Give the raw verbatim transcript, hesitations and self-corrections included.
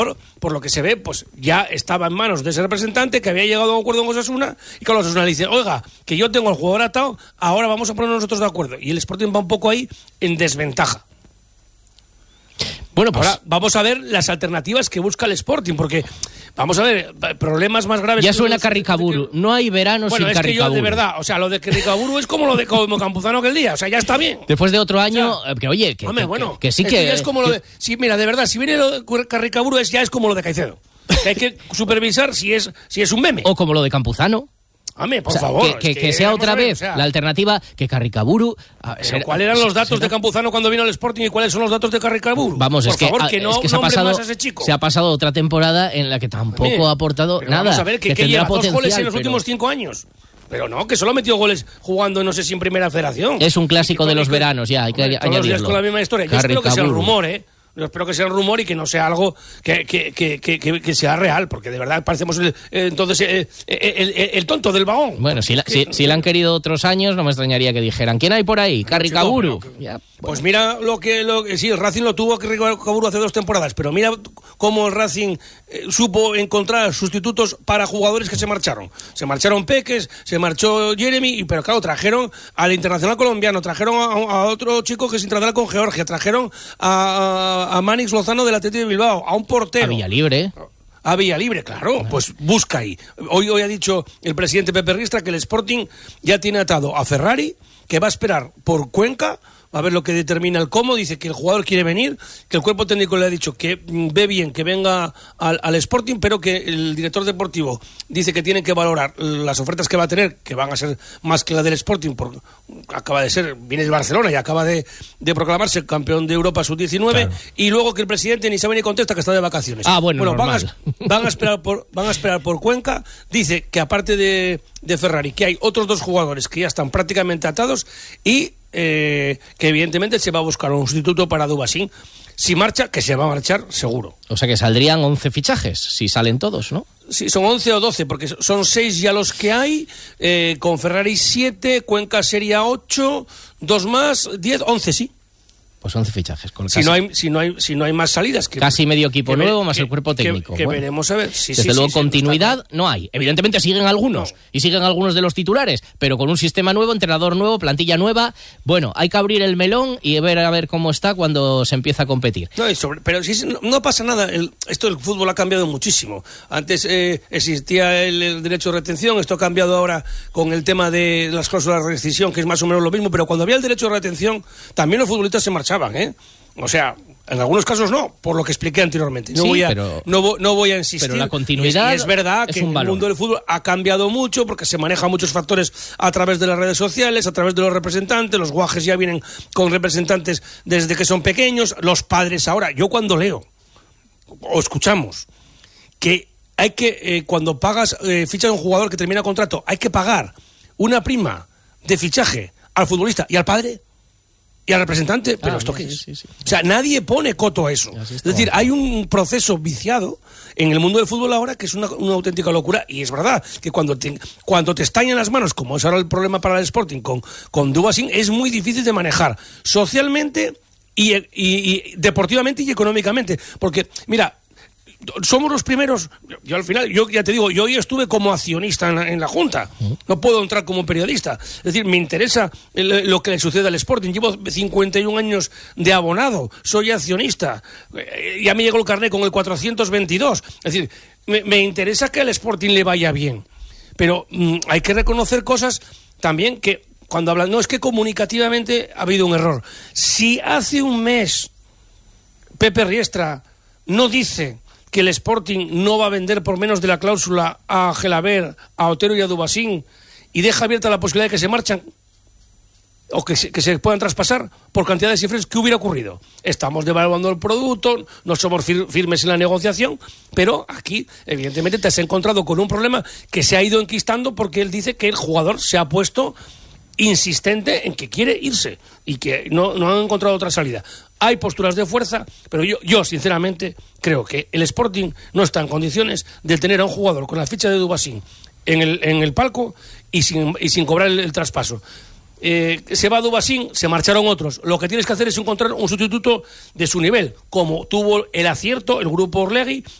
por lo que se ve, pues ya estaba en manos de ese representante que había llegado a un acuerdo con Osasuna, y con Osasuna le dice, oiga, que yo tengo al jugador atado, ahora vamos a ponernos nosotros de acuerdo. Y el Sporting va un poco ahí en desventaja. Bueno, pues ahora vamos a ver las alternativas que busca el Sporting, porque vamos a ver, problemas más graves. Ya suena Carricaburu, no hay verano bueno, sin Carricaburu. Bueno, es que yo, de verdad, o sea, lo de Carricaburu es como lo de como Campuzano aquel día, o sea, ya está bien. Después de otro año, o sea, que oye, que, hombre, que, bueno, que, que sí es que... que ya es como que, lo de... Sí, mira, de verdad, si viene lo de Carricaburu es, ya es como lo de Caicedo. Que hay que supervisar si es, si es un meme. O como lo de Campuzano. Hombre, por o sea, favor. Que, que, que, que sea otra ver, vez o sea, la alternativa que Carricaburu... Pero ¿cuáles eran los datos será? de Campuzano cuando vino al Sporting y cuáles son los datos de Carricaburu? Vamos, por es que, favor, que no es que se ha pasado, más a ese chico. Se ha pasado otra temporada en la que tampoco Mire, ha aportado pero nada. Vamos a ver, que, que, que lleva dos goles en los pero... últimos cinco años. Pero no, que solo ha metido goles jugando, no sé si en Primera Federación. Es un clásico y, de los y, veranos, ya, hay que hombre, añadirlo. Todos los días con la misma historia. Yo espero que sea un rumor, ¿eh? Yo espero que sea un rumor y que no sea algo que, que, que, que, que sea real, porque de verdad parecemos el, eh, entonces eh, el, el, el tonto del vagón. Bueno, si, la, si, si la han querido otros años, no me extrañaría que dijeran, ¿quién hay por ahí? Carricaburu. No, ya, bueno. Pues mira lo que, lo que... Sí, el Racing lo tuvo a Carricaburu hace dos temporadas, pero mira cómo el Racing eh, supo encontrar sustitutos para jugadores que se marcharon. Se marcharon Peques, se marchó Jeremy, pero claro, trajeron al internacional colombiano, trajeron a, a otro chico que es internacional con Georgia, trajeron a... a a Manix Lozano del Atlético de Bilbao, a un portero. A Villalibre. A Villalibre, claro, pues busca ahí. Hoy, hoy ha dicho el presidente Pepe Riestra que el Sporting ya tiene atado a Ferrari, que va a esperar por Cuenca, a ver lo que determina el cómo, dice que el jugador quiere venir, que el cuerpo técnico le ha dicho que ve bien que venga al, al Sporting, pero que el director deportivo dice que tienen que valorar las ofertas que va a tener, que van a ser más que la del Sporting, porque acaba de ser, viene de Barcelona y acaba de, de proclamarse campeón de Europa sub diecinueve, claro. Y luego que el presidente ni sabe ni contesta que está de vacaciones. Ah, bueno, bueno van, a, van, a esperar por, van a esperar por Cuenca, dice que aparte de, de Ferrari, que hay otros dos jugadores que ya están prácticamente atados y Eh, que evidentemente se va a buscar un sustituto para Dubasín. Si marcha, que se va a marchar seguro. O sea que saldrían once fichajes, si salen todos, ¿no? Sí, son once o doce, porque son seis ya los que hay, eh, con Ferrari siete, Cuenca sería ocho, dos más, diez, once, sí. Pues once fichajes. Con si, casi, no hay, si, no hay, si no hay más salidas. Que, casi medio equipo que nuevo ve, más que, el cuerpo técnico. Que, que bueno, veremos a ver. Sí, desde sí, luego, sí, continuidad no hay. Evidentemente siguen algunos, no. Y siguen algunos de los titulares, pero con un sistema nuevo, entrenador nuevo, plantilla nueva. Bueno, hay que abrir el melón y ver a ver cómo está cuando se empieza a competir. No, sobre, pero sí, no, no pasa nada. El, esto del fútbol ha cambiado muchísimo. Antes eh, existía el, el derecho de retención, esto ha cambiado ahora con el tema de las cláusulas de rescisión, que es más o menos lo mismo, pero cuando había el derecho de retención, también los futbolistas se marchaban, ¿eh? O sea, en algunos casos no, por lo que expliqué anteriormente. No, sí, voy, a, pero, no, no voy a insistir. Pero la continuidad y es, y es verdad es que un el valor. mundo del fútbol ha cambiado mucho porque se manejan muchos factores a través de las redes sociales, a través de los representantes. Los guajes ya vienen con representantes desde que son pequeños. Los padres ahora, yo cuando leo o escuchamos que hay que, eh, cuando pagas, eh, fichas a un jugador que termina contrato, hay que pagar una prima de fichaje al futbolista y al padre y al representante, pero ah, ¿esto qué sí, es? Sí, sí. O sea, nadie pone coto a eso. Es decir, hay un proceso viciado en el mundo del fútbol ahora que es una, una auténtica locura, y es verdad que cuando te, cuando te estañan las manos, como es ahora el problema para el Sporting con, con Dubasín, es muy difícil de manejar socialmente y, y, y deportivamente y económicamente, porque, mira, somos los primeros, yo al final, yo ya te digo, yo hoy estuve como accionista en la, en la Junta, no puedo entrar como periodista, es decir, me interesa el, lo que le sucede al Sporting, llevo cincuenta y un años de abonado, soy accionista, eh, ya me llegó el carnet con el cuatrocientos veintidós, es decir, me, me interesa que al Sporting le vaya bien, pero mmm, hay que reconocer cosas también que cuando hablan, no, es que comunicativamente ha habido un error. Si hace un mes Pepe Riestra no dice que el Sporting no va a vender por menos de la cláusula a Gelaber, a Otero y a Dubasín, y deja abierta la posibilidad de que se marchan o que se, que se puedan traspasar por cantidades de cifras, ¿qué hubiera ocurrido? Estamos devaluando el producto, no somos fir- firmes en la negociación, pero aquí, evidentemente, te has encontrado con un problema que se ha ido enquistando porque él dice que el jugador se ha puesto insistente en que quiere irse y que no, no han encontrado otra salida. Hay posturas de fuerza, pero yo, yo sinceramente creo que el Sporting no está en condiciones de tener a un jugador con la ficha de Dubasín en el, en el palco y sin, y sin cobrar el, el traspaso. eh, se va Dubasín, se marcharon otros. Lo que tienes que hacer es encontrar un sustituto de su nivel, como tuvo el acierto el grupo Orlegui